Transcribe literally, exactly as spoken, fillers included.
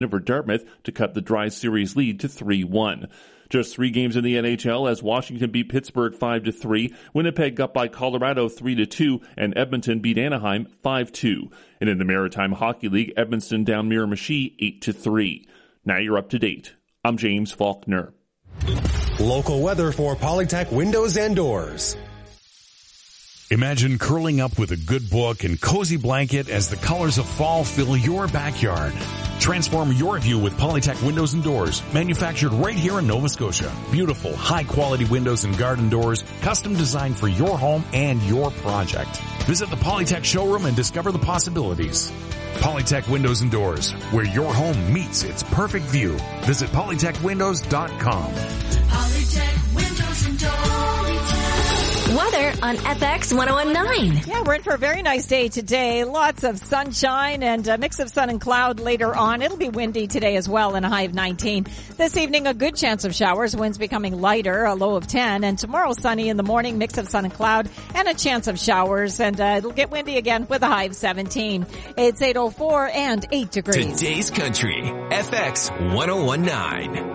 over Dartmouth to cut the Dry Series lead to three one. Just three games in the N H L as Washington beat Pittsburgh five to three, Winnipeg got by Colorado three to two, and Edmonton beat Anaheim five two. And in the Maritime Hockey League, Edmonton down Miramichi eight to three. Now you're up to date. I'm James Faulkner. Local weather for Polytech Windows and Doors. Imagine curling up with a good book and cozy blanket as the colors of fall fill your backyard. Transform your view with Polytech Windows and Doors, manufactured right here in Nova Scotia. Beautiful, high-quality windows and garden doors, custom designed for your home and your project. Visit the Polytech showroom and discover the possibilities. Polytech Windows and Doors, where your home meets its perfect view. Visit polytech windows dot com. Polytech Windows and Doors. Weather on F X ten nineteen. Yeah, we're in for a very nice day today. Lots of sunshine and a mix of sun and cloud later on. It'll be windy today as well and a high of nineteen. This evening, a good chance of showers. Winds becoming lighter, a low of ten. And tomorrow, sunny in the morning, mix of sun and cloud and a chance of showers. And uh, it'll get windy again with a high of seventeen. It's eight oh four and eight degrees. Today's Country, F X ten nineteen.